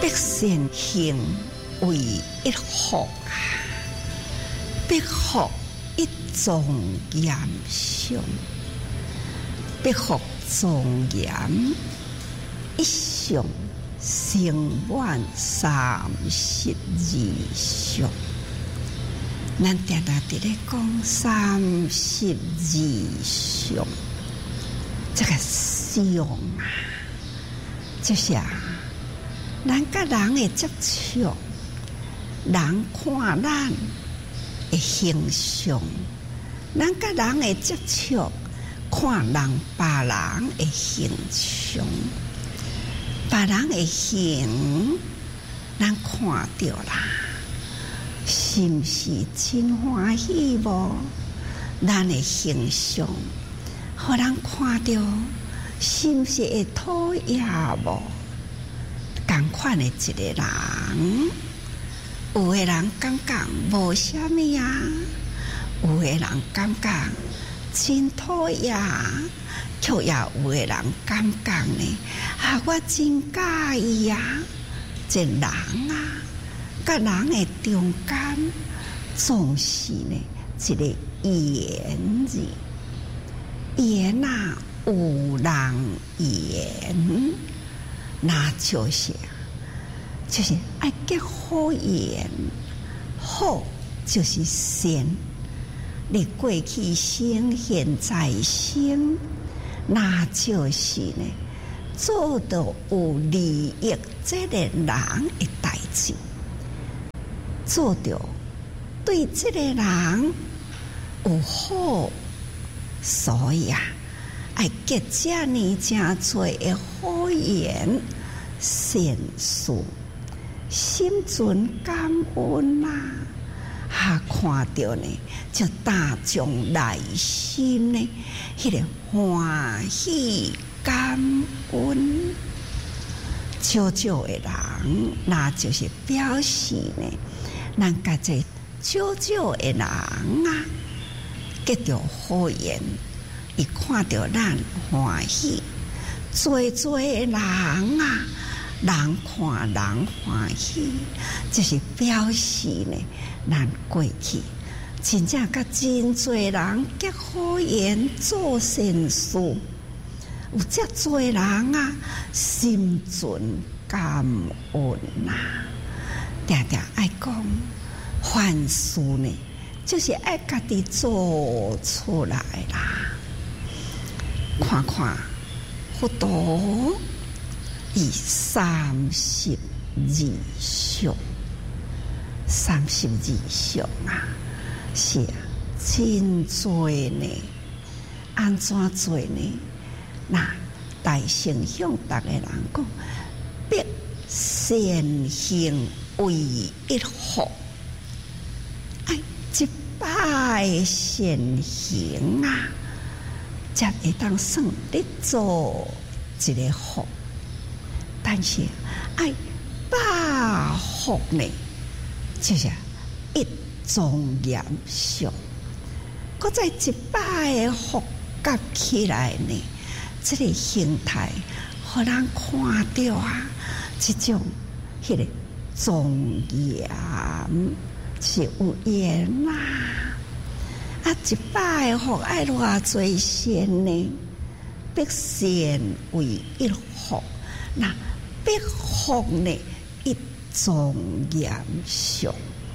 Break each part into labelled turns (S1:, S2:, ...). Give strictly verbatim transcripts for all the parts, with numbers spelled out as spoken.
S1: 必先行为一福啊，必福一庄严相，必福庄严一相，成满三十二相。咱定定伫咧讲三十二相，这个相啊，就是啊，咱甲人的接触，人看咱的形象，咱甲人的接触，看人别人的形象，别人的形，咱看到啦。是毋是真欢喜无？咱的形象，互人看到，是毋是会讨厌无？同款的一个人，有个人感觉无啥物啊，有个人感觉真讨厌，却也有个人感觉呢，啊，我真介意啊，这人啊。甲人的中间，总是呢一个言字，言啊有人言，那就是就是爱结好言，好就是善，你过去生现在生，那就是呢做到有利益这个人的代志。做到对这个人有好，所以啊，爱结这呢真多的好言善事，心存感恩啊！哈，看到呢，就打从内心呢，迄个欢喜感恩。少少的人，那就是表示呢。咱甲这少少的人啊，结着好缘，伊看到咱欢喜；多多的人啊，人看人欢喜，就是表示呢，咱过去真正甲真多人结好缘，做善事，有遮多人啊，心存感恩啊。定定爱讲凡事呢，就是爱家己做出来啦。看看佛陀以三十二相，三十二相啊，是啊，真多呢。安怎做呢？那大圣向逐个人讲，必先行。为一福，哎，一摆善行啊，才会当算你做一个福。但是，哎，百福呢，就是一庄严相。搁再一摆的福夹起来呢，这个形态，互人看到啊，这种迄个。庄严是有缘啦，啊！一摆福爱偌侪善呢，必善为一福，那必福呢一庄严相。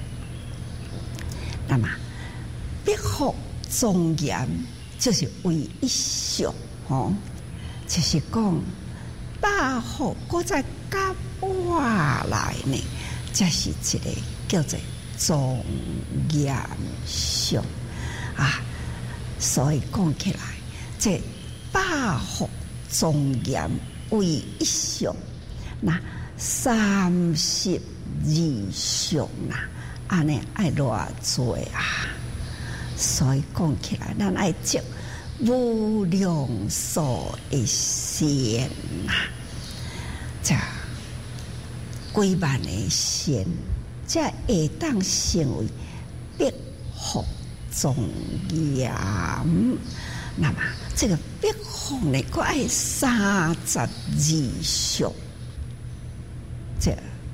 S1: 那么必福庄严就是为一相，哦，就是讲百福搁再加我来呢。这是一个叫做庄严相啊，所以讲起来，这百福庄严为一相，那三十二相啊，安尼爱偌多啊，所以讲起来，咱爱积无量数的善啊，这。几万的善，才会当成为必福庄严。那么这个必福呢，佫爱三十二相，这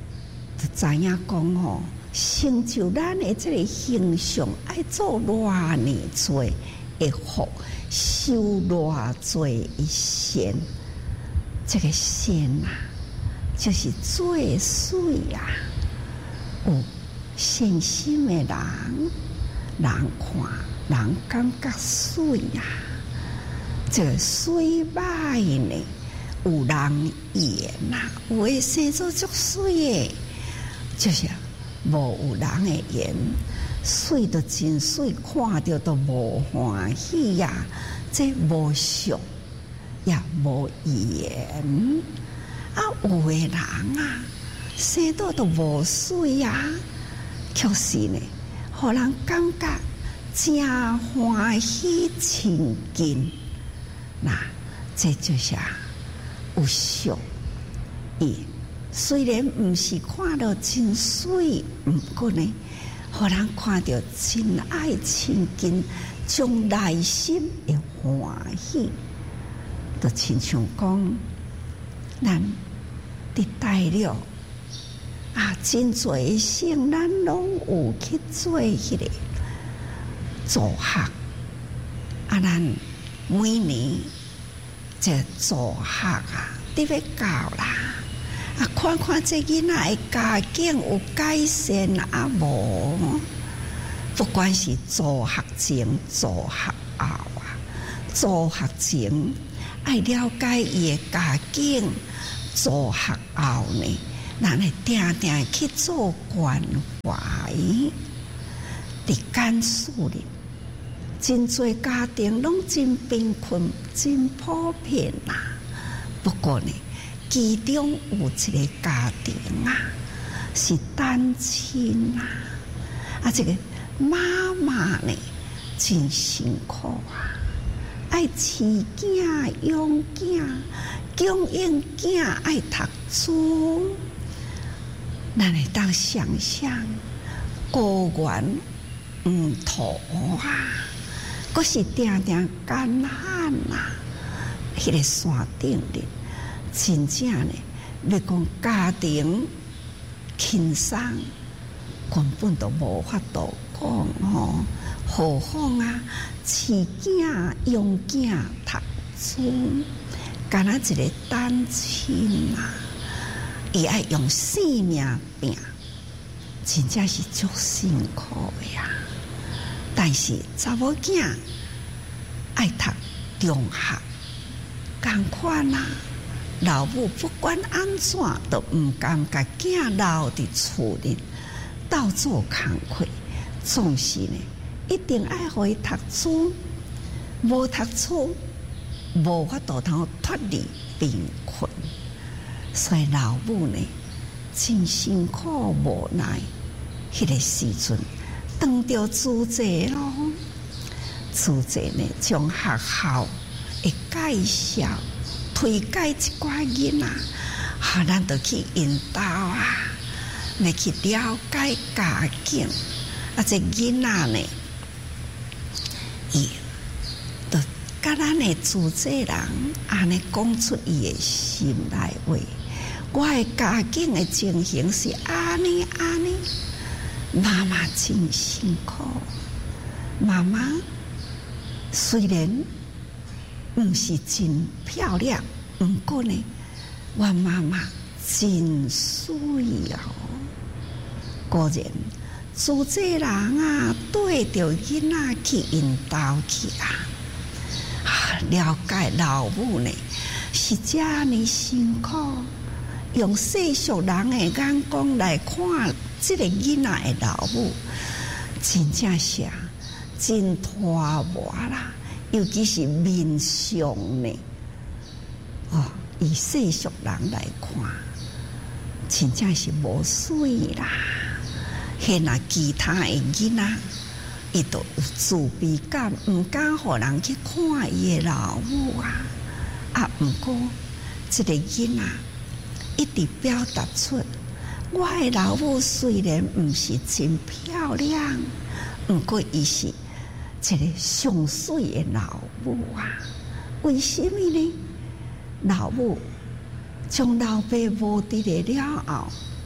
S1: 就知影讲吼，成就咱的这个形象，爱做偌尼多的福，修偌多的善，这个善啊，就是最水啊！有善心的人，人看人感觉水啊，这个水歹呢，有人言呐，有的生做足水的，就是无有人的言，水都真水，看到都无欢喜呀、啊，这无俗也无言啊，有的人啊，生到都无水呀、啊，确实呢，互人感觉真欢喜亲近，那这就是有俗伊。虽然不是看到真水，不过呢，互人看到真爱亲近，将内心的欢喜，就亲像讲，咱伫大了啊，真多的圣咱拢有去做迄个助学，啊，咱每年这助学啊，伫要教啦。啊，看看这囡仔的家境有改善啊无？不管是助学前、助学后啊，助学前爱了解伊的家境，助学后呢，咱会定定去做关怀。伫简述里，真侪家庭拢真贫困、真普遍呐、啊。不过呢，其中有一个家庭啊，是单亲啊，啊，这个妈妈呢真辛苦啊，爱饲囝、养囝、供应囝爱读书，咱会当想象高原唔土啊，佫是定定干旱啊，迄、那个山顶哩。真正呢，要讲家庭轻松，根本都无法度讲吼。何况啊，饲囝、养囝、读书，干那一个单亲啊，伊爱用性命拼，真正是足辛苦的呀。但是查某囝爱读中学，同款啊。老母不管安怎，都唔甘甲囝留伫厝里，到做工课，总是呢，一定爱互伊读书，无读书，无法度通脱离贫困，所以老母呢，真辛苦无奈。迄个时阵，当着主席咯，主席呢，将学校的介绍。推介一寡囡仔，哈，咱就去引导啊，来去了解家境。啊，这囡仔呢，伊就甲咱的主持人安尼讲出伊的心内话。我的家境的情形是安尼安尼，妈妈真辛苦。妈妈虽然唔是真漂亮，不过呢，我妈妈真水哦。果然，主持人啊，对着囡仔去引导去啊，了解老母呢是这么辛苦，用世俗人的眼光来看这个囡仔的老母，真正是真拖磨啦。尤其是面相呢，哦，以世俗人来看，真正是无水啦。迄那其他的囡仔，伊都有自卑感，唔敢互人去看伊的老母啊。啊，毋过这个囡仔一直表达出，我的老母虽然唔是真漂亮，毋过伊是。一个上水的老母啊，为什么呢？老母将老爸无伫了了后，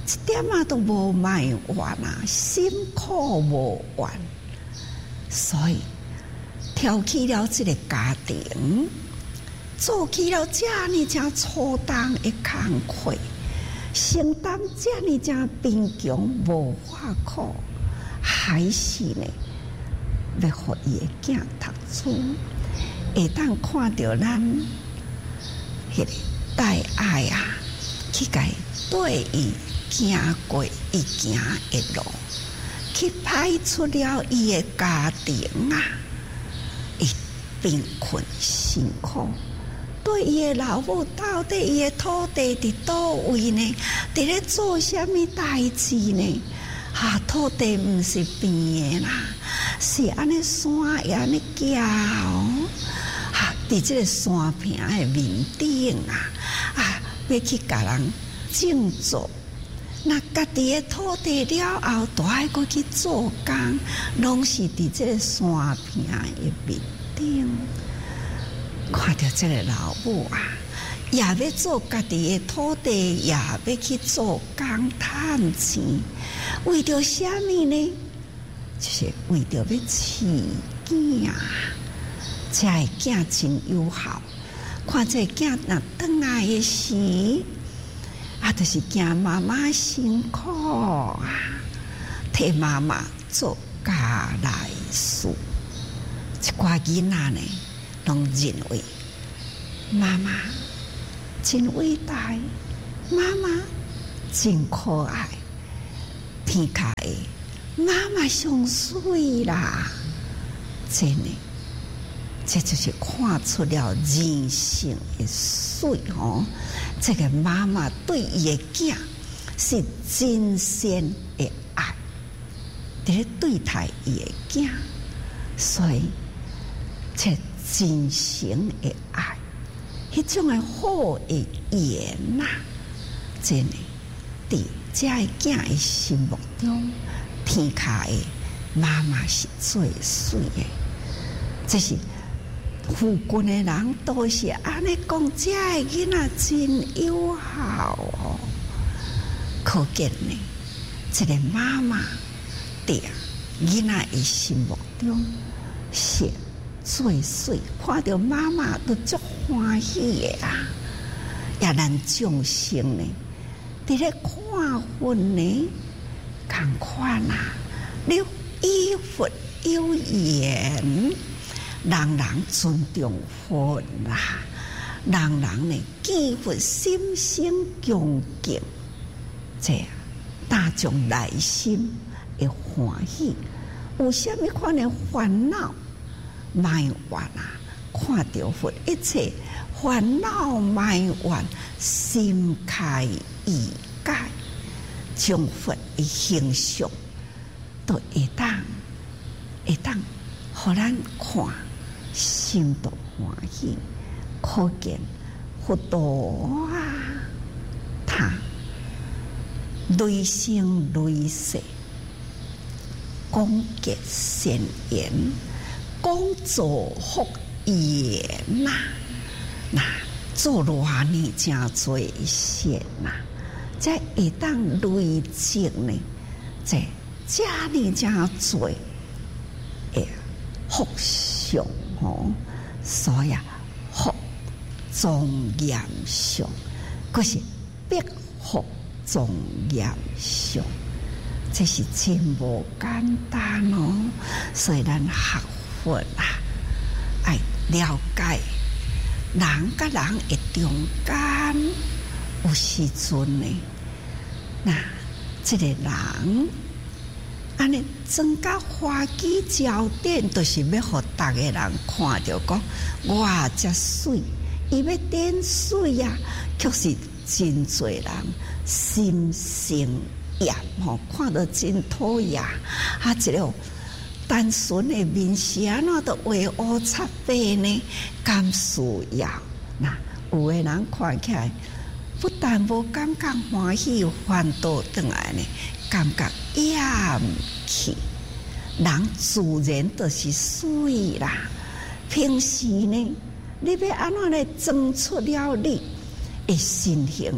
S1: 一点啊都无卖完啊，辛苦无完，所以挑起了这个家庭，做起了这呢正粗重的工课，承担这呢正贫穷无法苦，还是呢要互伊的囝读书，会当看到咱迄个大爱啊，去甲伊对伊行过伊行的路，去排出了伊的家庭啊，伊贫困辛苦。对伊的老母，到底伊的土地伫倒位呢？伫咧做啥物代志呢？啊，土地毋是平的啦，是安尼山会安尼叫，啊，伫即个山坪的面顶啊，啊，要去甲人种作。那家己的土地了后，都爱过去做工，拢是伫即个山坪的面顶。看到这个老母啊，也要做家己的土地，也要去做工赚钱，为着什么呢？就是为着要饲囝，这个囝真有效。看这个囝若转来的时，啊，就是惊妈妈辛苦啊，替妈妈做家内事。一寡囡仔呢，拢认为妈妈真伟大，妈妈真可爱，天下的妈妈上水啦！真的，这就是看出了人性的水哦。这个妈妈对伊的囝是真心的爱，在咧对待伊的囝，所以这真诚的爱，迄种的好的言呐、啊，真的，伫这个囝的心目中，天下的妈妈是最水的。这是附近的人都是安尼讲，这个囡仔真友好哦。可见呢，这个妈妈伫囡仔的心目中是最水，看到妈妈都足欢喜的啊！也咱众生呢，伫咧看分呢，同款啊，你依佛有言，人人尊重佛啦，人人呢见佛心生恭敬，这样大众内心会欢喜。有啥物款的烦恼？埋怨啊！看到佛一切烦恼埋怨，心开意解，将佛的形象都会当会当，互咱看，心都欢喜。可见佛陀啊，他累生累世讲结善言。讲造福业呐，那做偌呢真多善呐，这会当累积呢，这这呢真多诶福相哦，所以福庄严相，可是必福庄严相，这是真无简单哦，所以咱学佛啊，爱了解人甲人的中间，有时阵呢，那这个人安尼增加花枝焦点，就是要互逐个人看到讲，哇，这水，伊要点水呀、啊，却是真侪人心生厌吼，看到真讨厌，啊，一个单纯的面是安怎都画乌擦白呢？甘需要那有的人看起来不但无感觉欢喜，反倒转来呢，感觉厌弃。人自然就是水啦。平时呢，你要安怎来装出了你的心形，互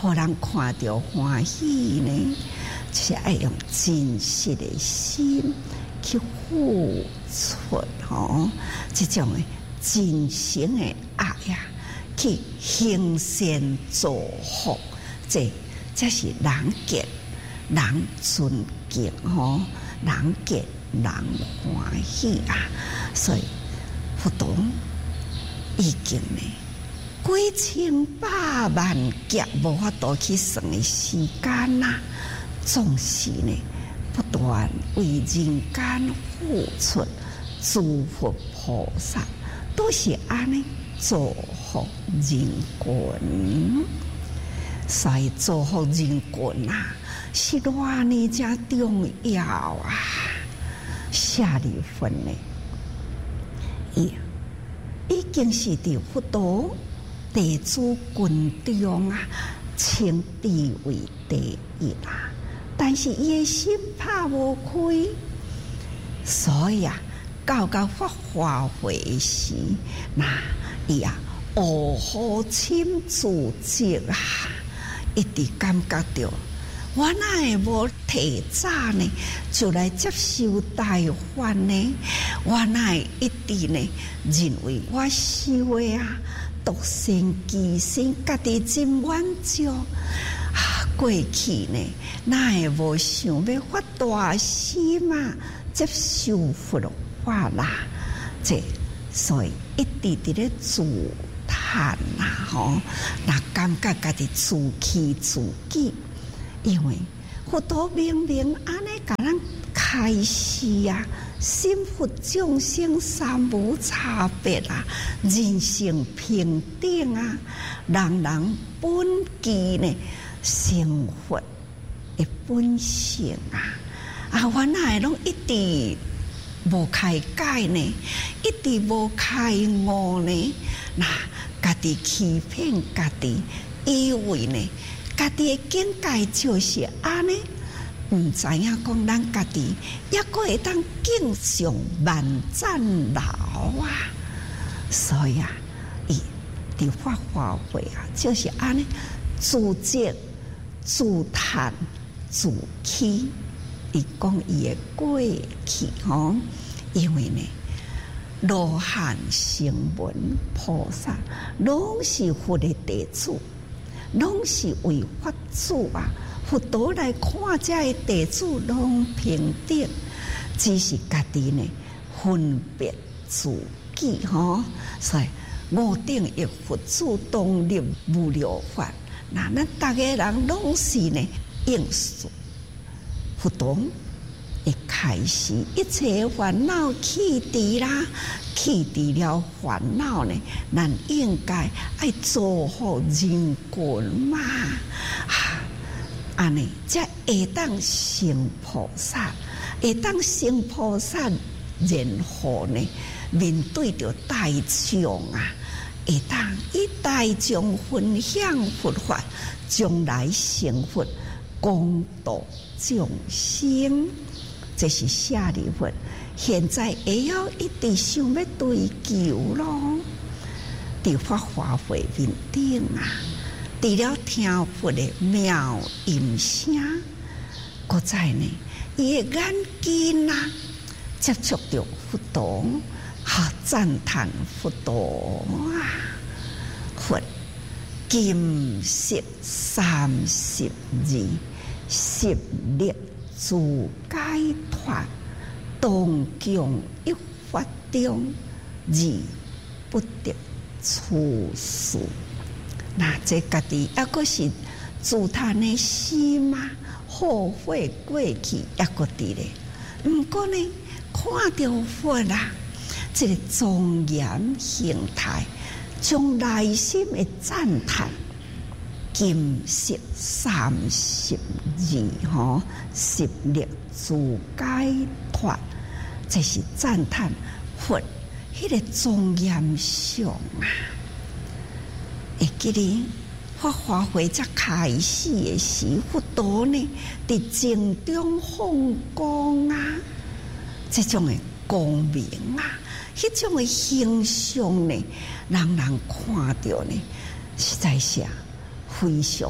S1: 互人看到欢喜呢，就是爱用真实的心去付出吼，这种的真诚的爱呀，去行善造福，这这是人见人尊敬吼，人见人欢喜啊，所以佛陀已经呢几千百万劫无法度去算的时间呐，总是呢不断为人间付出，诸佛菩萨都是安尼造福人群，所以造福人群啊，是偌呢真重要啊！舍利弗呢，伊已经是伫佛陀弟子群中啊，称地为第一啦。但是伊的心拍无开，所以啊，到到发华会时，那伊啊，卧虎亲自责啊，一直感觉到，我哪会无提早呢，就来接受大法呢？我哪会一直呢，认为我修的啊，独善其身，家己真满足。过去呢，哪会无想要发大心啊，接受佛法啦？这所以一直伫咧自叹啦，吼，那感觉家己自欺自己，因为佛陀明明安尼甲咱开示啊，心佛众生三无差别啊，人性平等啊，人人本具呢。生活的本性啊，啊，我哪会拢一直无开解呢？一直无开悟呢？那家己欺骗家己，以为呢，家己的境界就是安尼，唔知影讲咱家己也阁会当敬上万赞老啊！所以啊，伊伫法华会啊，就是安尼自责。自叹自欺，伊讲伊的过去吼，因为呢，罗汉、声闻、菩萨，拢是佛的弟子，拢是为法主啊。佛陀来看这的弟子拢平等，只是家己呢分别自己吼，所以我定一佛主动立无了法。那咱大家人拢是呢应顺佛陀一开始，一切烦恼去除啦，去除了烦恼呢，咱应该爱做好人群嘛，啊，安尼才会当成菩萨，会当成菩萨，然后呢，面对着大众啊。会当以大众分享佛法，将来成佛，广度众生，这是舍利弗。现在会要一直想要追求咯，伫法华会面顶啊，除了听佛的妙音声，搁在呢，伊的眼睛啊，接触到佛陀。好赞叹佛陀啊！佛金色三十二，十力自解脱，当强一法中，而不得出世。那这家己也个是自叹的心嘛，后悔过去也个伫咧。毋过呢，看到佛啦。这个庄严形态，将内心的赞叹，金色三十二吼，十力自解脱，这是赞叹佛迄个庄严相啊！会记得法华会才开始的时，佛陀呢伫静中放光啊，这种的光明啊！迄种的形象呢，人人看到呢，实在是非常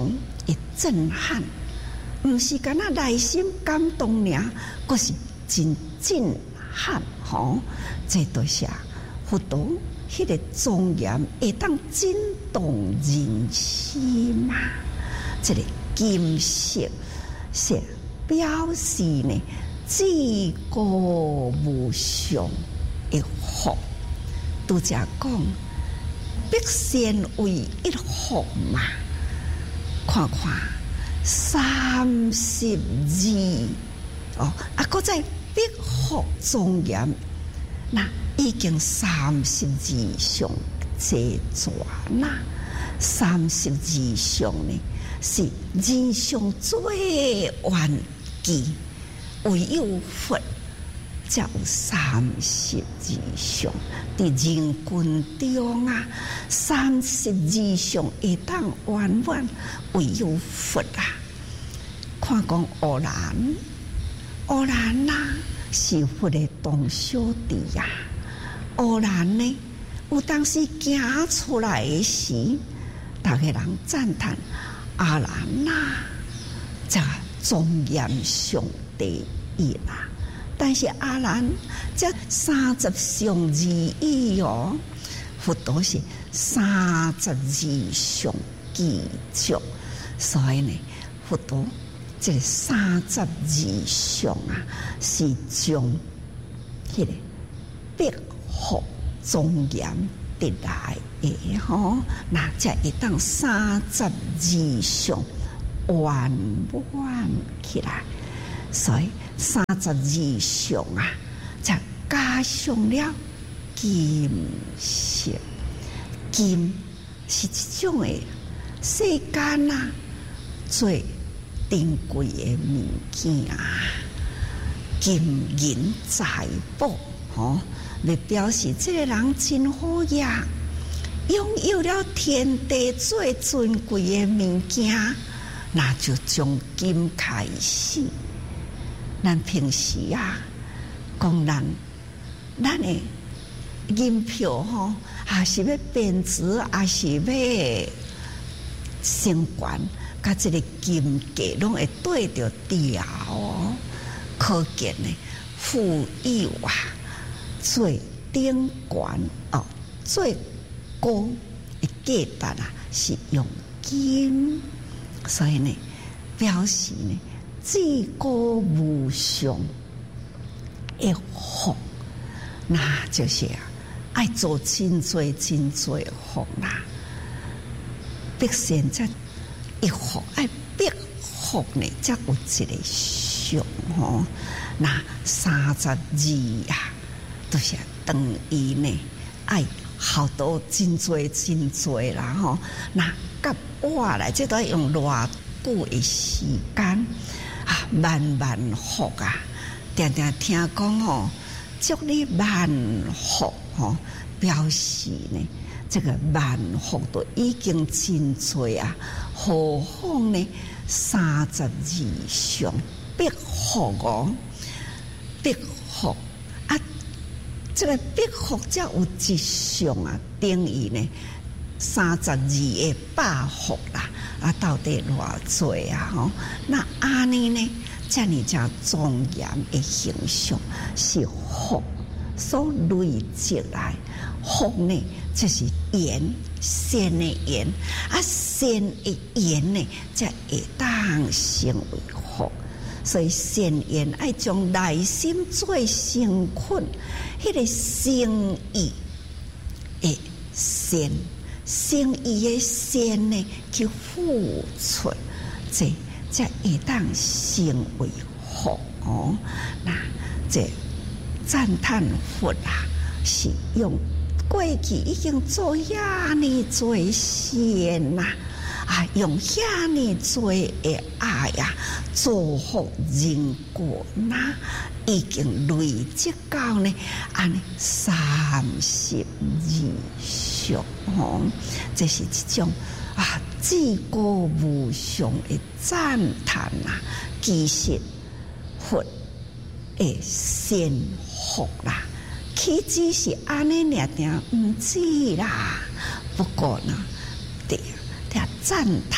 S1: 的震撼，毋是敢若内心感动尔，佫是真震撼吼！这都是佛陀迄个庄严会当震动人心嘛。这个金色是表示呢至高无上的福。拄则讲必先为一福嘛，看看三十二哦，啊，搁再必福庄严，那已經三十二相這轉啦。三十二相呢，是人上最完結，唯有佛才有三十二相。伫人群中啊，三十二相會當圓滿，唯有佛啊。看講烏蘭，烏蘭啦是佛的同小弟啊。烏蘭呢，有當時行出來的時，大家人讚嘆阿蘭啦，這莊嚴上第一啦。但是阿蘭這三十相而已哦，佛陀是三十二相具足，所以呢，佛陀這三十二相啊，是將迄個必福莊嚴得來的吼，那才會當三十二相圓滿起來，所以三十二相啊，才加上了金色。金是一種的世間啊最珍貴的物件啊，金銀財寶，吼，嚟表示這個人真好呀，擁有了天地最尊貴的物件，那就從金開始。咱平時啊，講咱咱的銀票吼，也是要貶值，也是要升懸，甲這個金價攏會對着調哦。可見呢，富有啊，最頂懸哦，最高的價值啊，是用金，所以呢，表示呢。至高無上的福，那就是啊，愛做真多真多的福啦。必先則一福，愛必福呢，則有一個上吼。那三十二啊，都是等於呢，愛好多真多真多啦吼。那甲我來，這都用偌久的時間。啊，萬萬福啊！常常聽講吼，祝你萬福吼，表示呢，這個萬福都已經真多啊。何況呢，三十二相必福哦，必福啊！這個必福才有一相啊，等於呢三十二個百福啦。啊，到底偌多啊？吼，那安尼呢？這樣才莊嚴的形象是福所累積來，福呢就是緣，善的緣啊，善的緣呢才會當成為福。所以善緣愛將內心做成困，迄個誠意的善。誠意的善呢，去付出，這這會當成為福哦。那這讚嘆佛啊，是用過去已經做遐尼多善呐，啊，用遐尼多的愛呀，造福人國呐，已經累積到呢，安尼三十二相吼，這是一種啊至高無上的讚嘆啊！其實佛的善福啦，豈止是安尼爾爾唔止啦。不過呢，對，對讚嘆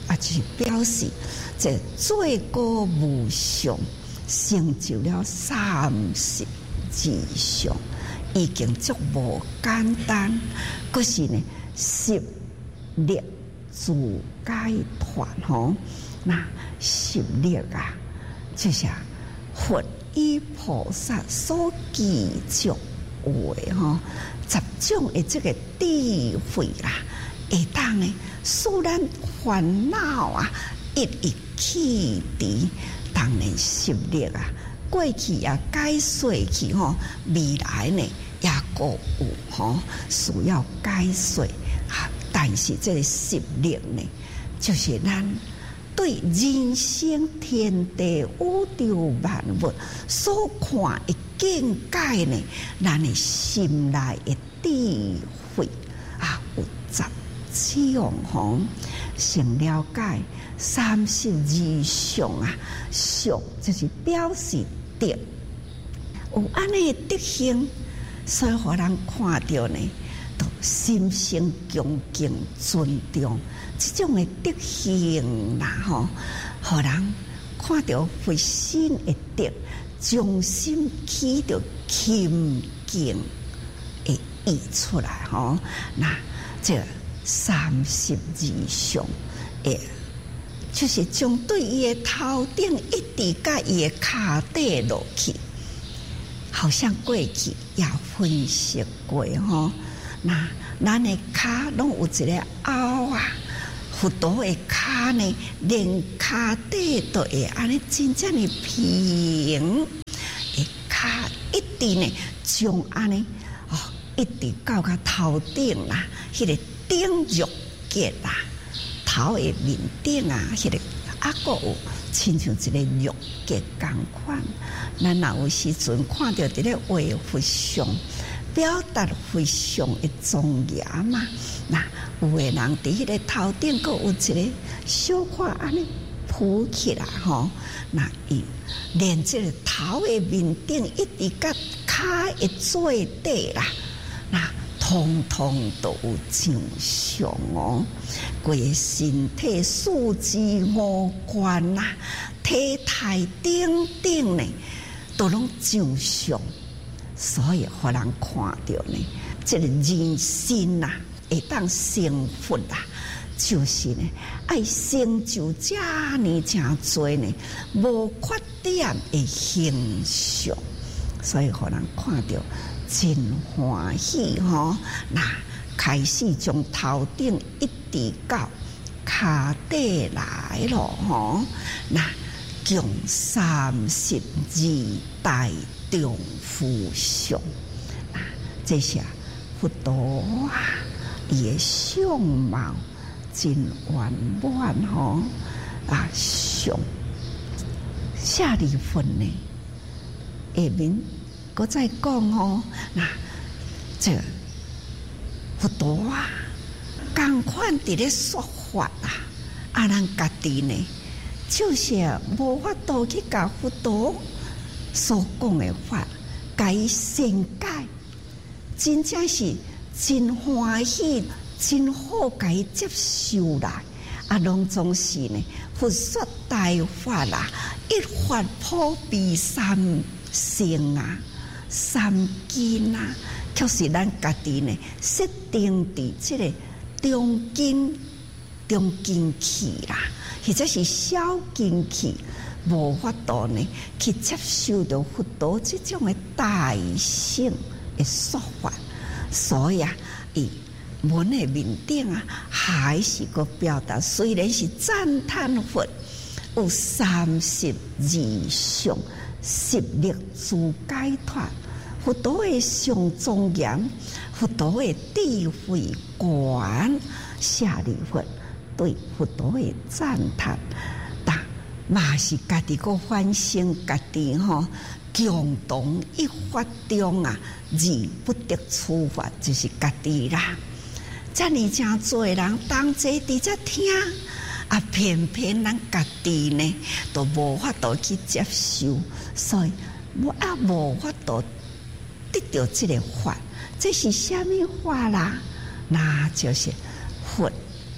S1: 啊，就是表示这最高无上成就了三十二相，已经足无简单。可是呢，十力自解脱吼，那十力啊，就是佛与菩萨所记著为吼，十种的这个智慧啦，会当呢，使咱烦恼啊一一去除。当然十力啊，过去也解释去吼，未来呢也各有吼需要解释啊。但是这个十力呢，就是咱对人生天地宇宙万物所看的境界呢，咱的心内的智慧啊，有十种吼，先了解三十二相啊，相就是表示德，有安尼的德行，所以互人看到呢，都心生恭敬尊重。这种的德行啦，吼，互人看到佛心的德，将心起着恭敬的意出来，吼，那这三十二相，诶，就是将对伊的头顶一直甲伊的骹底落去，好像过去也分析过吼。那咱的骹拢有一个凹啊，佛陀的骹呢，连骹底都会安尼真正的平，诶，骹一直呢，将安尼哦，一直到甲头顶啦，迄、那个顶肉结啦，头的面顶啊，迄、那个啊，个有亲像一个肉结共款。咱若有时阵看到伫咧画佛像，表达佛像的庄严嘛。那有的人伫迄个头顶，佫有一个小块安尼浮起来吼。那伊连这个头的面顶一直甲骹会做底啦，那通通都有正常哦。规个身体四肢五官啦，体态等等呢，都拢正常。所以互人看到呢，这个人心呐、啊，会当成佛啦，就是呢，爱成就遮呢诚多呢无缺点的形象，所以互人看到真欢喜吼。那开始从头顶一直到骹底来咯吼，那共三十二大众佛像啊，这些佛陀啊，伊的相貌真圆满吼啊，像舍利弗呢，下面搁再讲吼，那这佛陀啊，同款伫咧说法啊，啊，咱家己呢，就是无法度去甲佛陀所讲的法，甲伊善解，真正是真欢喜，真好，甲伊接受来。啊，拢总是呢，佛说大法啦，一法普遍三乘啊，三根啊，却是咱家己呢设定伫即个中根、中根器啦，或者是小根器，无法度呢去接受到佛陀这种的大乘的说法，所以啊，伊文的面顶啊，还是个表达，虽然是赞叹佛有三十二相，十力自解脱，佛陀的上庄严，佛陀的智慧观，舍利弗对佛陀的赞叹，但嘛是家己个反省家己吼，共同一法中啊，而不得处罚，就是家己啦。遮尔真多人当坐伫遮听，啊，偏偏咱家己呢，都无法度去接受，所以我也无法度得到这个法。这是什么法啦？那就是佛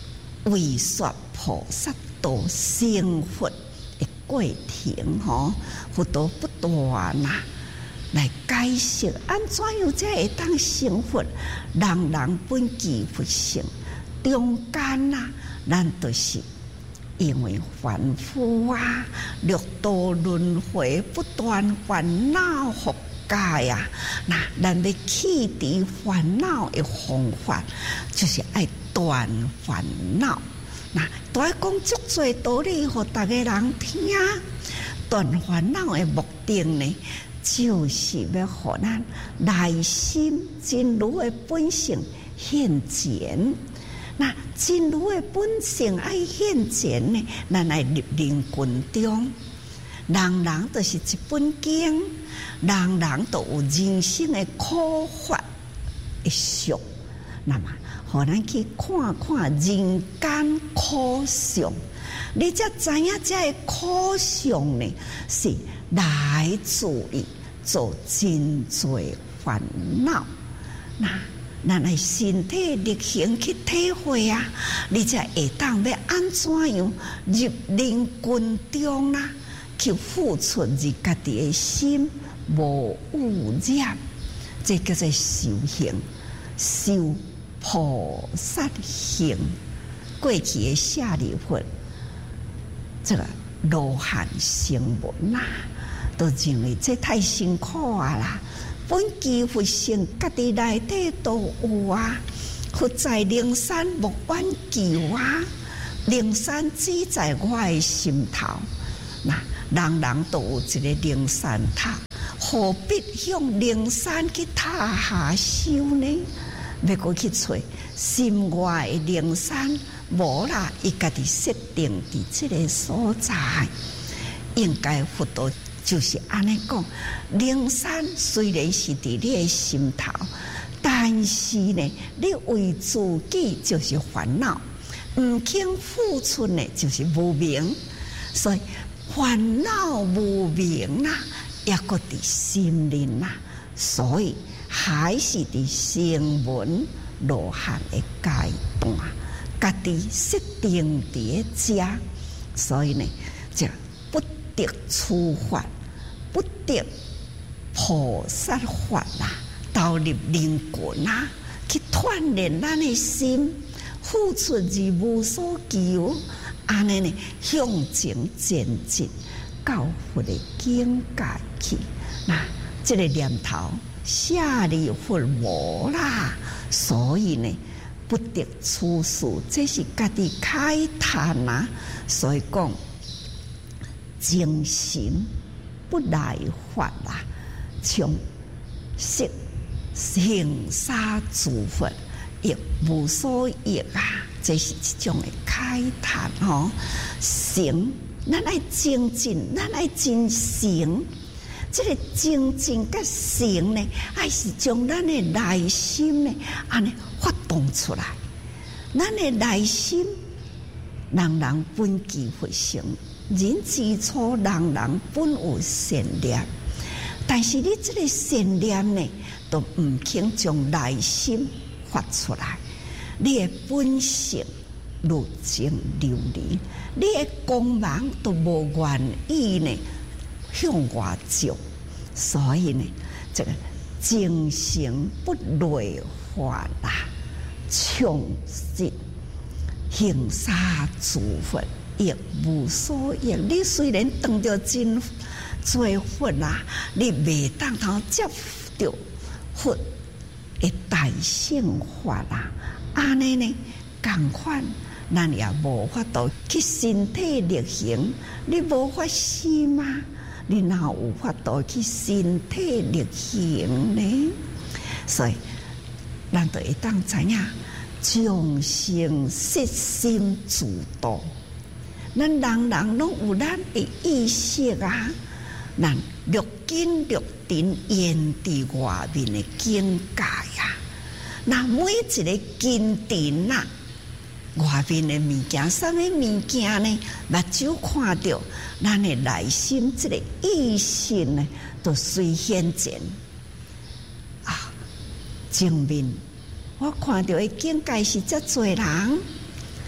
S1: 为说菩萨道成佛的过程吼，佛道不断呐、啊，来解释安怎样才会当成佛，人人本具佛性，中间呐、啊，咱就是因为凡夫啊，六道轮回不断烦恼覆盖啊，那咱要去除烦恼的方法，就是爱断烦恼。那都爱讲足多道理，互大家人听。断烦恼的目的呢，就是要互咱内心真如的本性现前。那真如的本性爱现前呢，咱来入灵群中，人人都是一本经，人人都有人生的苦法的相。那么，互咱去看看人间苦相，你才知影这个苦相呢，是来自于做真多烦恼。那咱的身体力行去体会啊，你才会当要安怎样入灵群中啊，去付出你家己的心无污染，这叫做修行，修菩萨行。过去的舍利弗，这个罗汉声闻啊，都认为这太辛苦啊啦。本具佛性，家己内底都有啊。佛在灵山莫远求啊，灵山只在我的心头。那人人都有一个灵山塔，何必向灵山去塔下修呢？要过去找心外的灵山，无啦，伊家己设定伫这个所在，应该佛道。就是安尼讲，灵山虽然是伫你的心头，但是呢，你为自己就是烦恼，唔肯付出呢，就是无明。所以烦恼无明啊，也个伫心里呐，所以还是伫声闻罗汉的阶段，家己设定伫遮，所以呢，就不得处法。不得菩萨法啦，投入灵魂啊，去锻炼咱的心，付出而无所求，安尼呢向前前进，到佛的境界去。那这个念头，舍利弗无啦，所以呢不得处事，这是家己开谈啊。所以讲精神。不来法啦，从色行沙诸佛亦无所益啊！这是一种的开谈哦。行，咱爱精进，咱爱真行。这个精进甲行呢，爱是将咱的内心呢，安尼发动出来。咱的内心，人人本具佛性。人之初，人人本有善念，但是你这个善念呢，都唔肯将内心发出来。你的本性如情流离，你的光芒都无愿意呢向外照，所以呢，这个精神不内化啦，充实行沙诸佛。亦无所益。你虽然当着真做佛啦，你未当头接着佛的大乘法啦，安尼呢，共款，咱也无法度去身体力行。你无法死吗？你哪有法度去身体力行呢？所以，咱就会当知影，众生悉心自度。咱人人拢有咱的意识啊，咱六根六尘现伫外面的境界啊。那每一个根尘啊，外面的物件，什么物件呢？目睭看到，咱的内心这个意识呢，都随现前啊。前面我看到的境界是遮多人。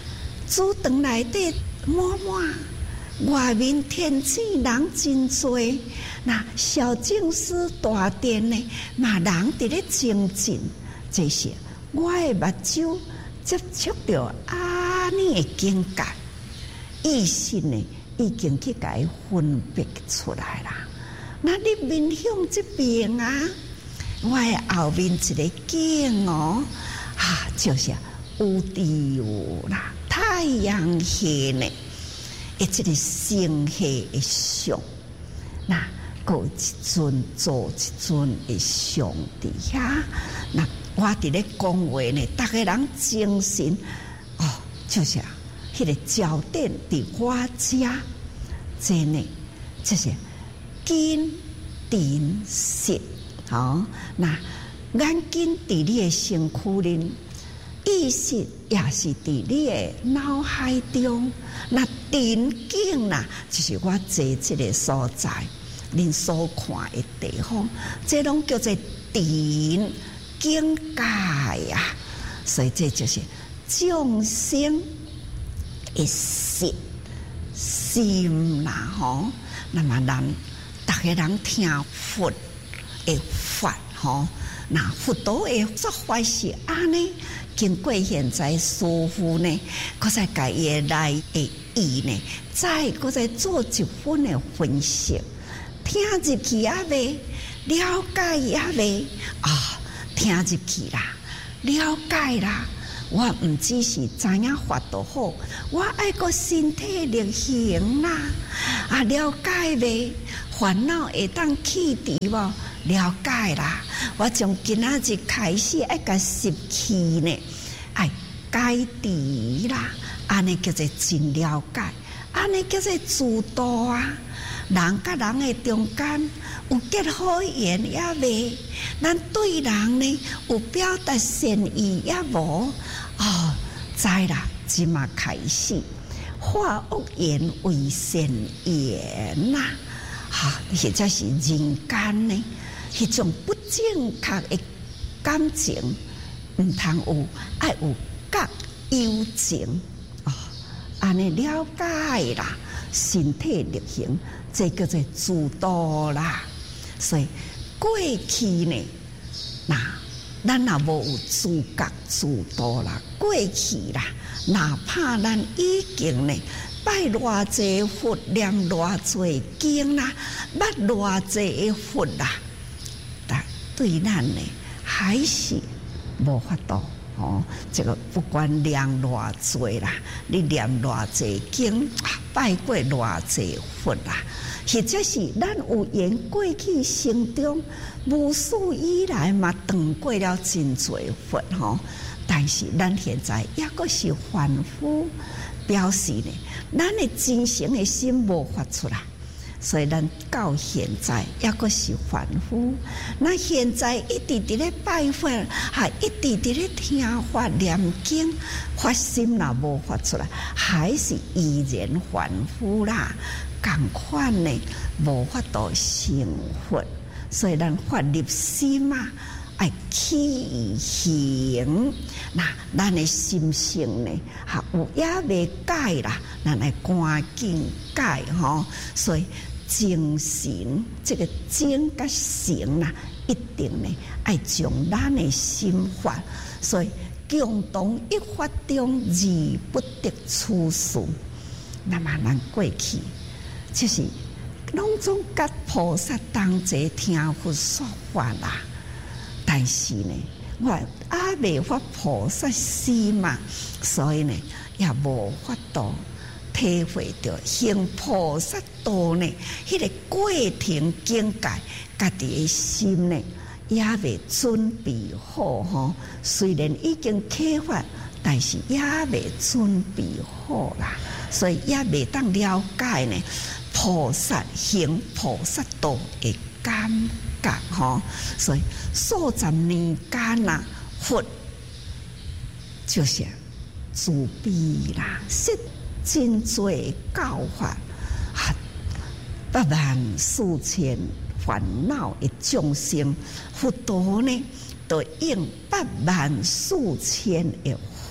S1: 主堂内底满满，外面天井人真多。那小净思大殿呢，嘛人伫咧精进，这些我的目睭接触到安尼的境界，意识呢已经去甲伊分别出来啦。那你面向这边啊，我的后面一个景哦，啊，就是有地有啦，太阳系呢，一这个星系的像，那有一尊做一尊的上伫遐，那我伫咧讲话呢，逐个人精神哦，就是啊，迄个焦点伫我遮，这呢，就是金银色，好，那眼睛伫你的身躯里，意识也是伫你的脑海中，那电景呐，就是我坐这个所在，恁所看的地方，这拢叫做电境界啊，所以这就是众生的识心啦，吼，那么咱逐个人听佛的法，吼，那佛陀的说法是安尼。经过现在师父呢，佮再甲伊的内的意呢，再佮再做一分的分析，听入去也未了解也未啊，听入去啦，了解啦。我唔只是知影法度好，我爱个身体力行啦，啊，了解未？烦恼会当去除无？了解啦。我从今仔日开始爱甲习气呢，爱解除啦，安尼叫做真了解，安尼叫做自度啊。人甲人的中间有结好缘也未？咱对人呢有表达善意也无？哦，知啦，即马开始化恶缘为善缘呐，哈，或者是人间呢，迄种不正确的感情，唔通有，爱有觉有情哦，安尼了解啦，身体力行，这叫做自度啦。所以过去呢，那咱也无有自觉自度啦。过去啦，哪怕咱已经呢拜偌济佛，念偌济经啦，捌偌济佛啦，但对咱呢还是无法度哦。这个不管念偌济啦，你念偌济经，拜过偌济佛啦，或者是咱有缘过去生中无数以来嘛，当过了真多佛吼。但是咱现在也阁是凡夫，表示呢，咱的真诚的心无发出来，所以咱到现在也阁是凡夫。那现在一直伫咧拜佛，还一直伫咧听法念经，发心啦无发出来，还是依然凡夫啦。共款呢，无法度成佛，所以咱发入心啊。爱起行，那咱的心性呢？哈，有也未改啦，咱来赶紧改吼。所以精神这个精甲神啦，一定呢爱将咱的心法。所以共同一法中，而不得出事。那么咱过去就是拢总甲菩萨同齐听佛说法啦。但是呢，我也未发菩萨心嘛，所以呢，也无法度体会到行菩萨道呢，迄、那个过程境界，家己的心呢，也未准备好吼。虽然已经启发，但是也未准备好啦，所以也未当了解呢，菩萨行菩萨道的感觉吼。所以数十年间呐，佛就是慈悲啦，说真多教法，啊，八万四千烦恼的众生，佛陀呢，就用八万四千的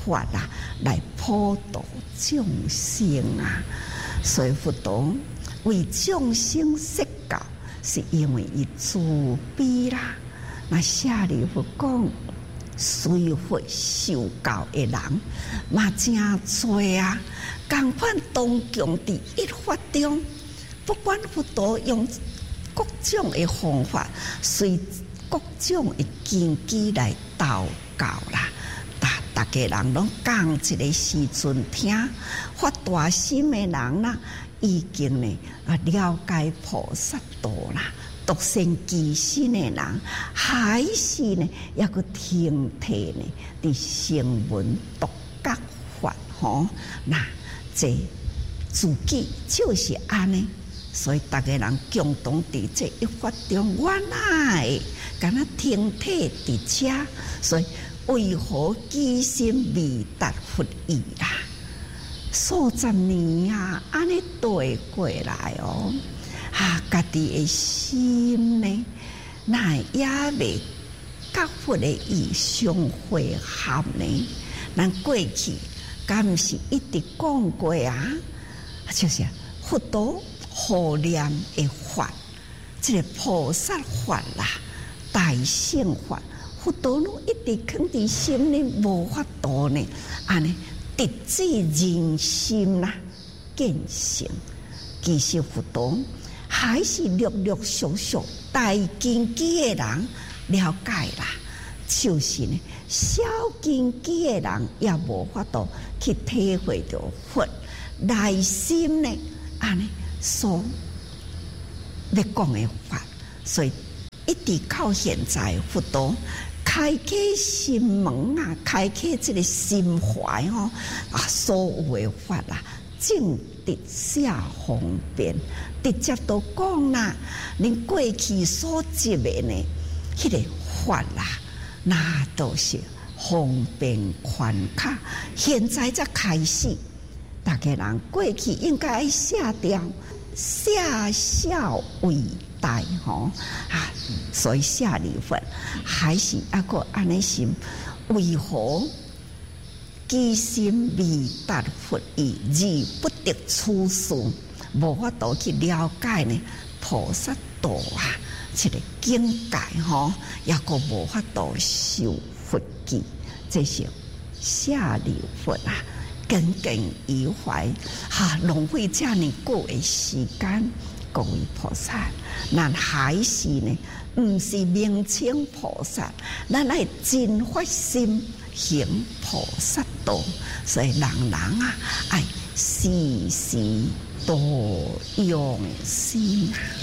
S1: 法啊来普度众生啊。所以佛陀为众生设教，是因为伊慈悲啦。那舍利弗讲，随佛受教的人嘛真多啊，同款同共伫一法中，不管佛陀用各种的方法，随各种的根基来导教啦。大大家人拢讲一个时阵听，发大心的人啦，已经呢啊了解菩萨道啦。独善其身的人，还是呢，要个听体呢？伫声闻独觉法吼，那这自己就是安尼，所以大家人共同伫这一法中，原来敢若听体伫遮，所以为何其心未达佛意啦？数十年啊，安尼对过来哦。啊，家己的心呢，那也未甲佛的意相会合呢。咱过去敢毋是一直讲过啊？就是佛陀护念的法，这个菩萨法啦，大乘法，佛陀拢一直藏伫心里，无法度呢，安尼直至人心啦见性。其实佛陀还是陆陆续续大根基的人了解啦，就是呢小根基的人也无法度去体会到佛内心呢安尼所要讲的法，所以一直到现在佛陀开启心门啊，开启这个心怀哦啊，所有的法啊，正直下方便。直接都讲啦，恁过去所执的呢，迄、那个法啦，那都是方便宽卡。现在才开始，大家人过去应该写掉，舍小为大吼啊，所以舍利弗还是一个安尼心，为何其心未达佛意，而不得出世？无法度去了解呢菩萨道啊，这个境界吼，也个无法度受佛记，这是舍利弗啊，耿耿于怀，哈、啊，浪费这么久的时间。各位菩萨，咱还是呢，毋是名称菩萨，咱来真发心行菩萨道，所以人人啊，爱时时多用心啊。